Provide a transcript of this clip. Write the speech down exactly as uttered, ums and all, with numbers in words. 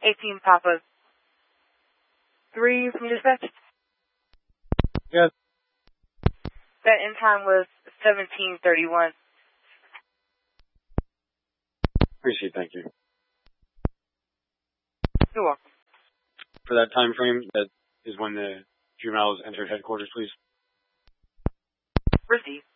eighteen Papa three from dispatch. Yes. That end time was seventeen thirty-one. Appreciate it, thank you. You're welcome. For that time frame, that is when the juveniles entered headquarters, please. Received.